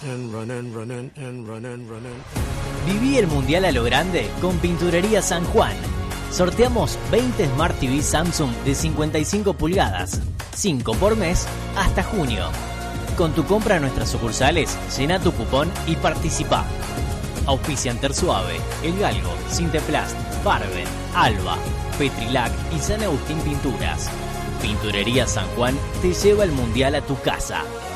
Viví el Mundial a lo grande con Pinturería San Juan. Sorteamos 20 Smart TV Samsung de 55 pulgadas, 5 por mes hasta junio. Con tu compra en nuestras sucursales, llena tu cupón y participa. Auspician Tersuave, El Galgo, Sinteplast, Farben, Alba, Petrilac y San Agustín Pinturas. Pinturería San Juan te lleva el Mundial a tu casa.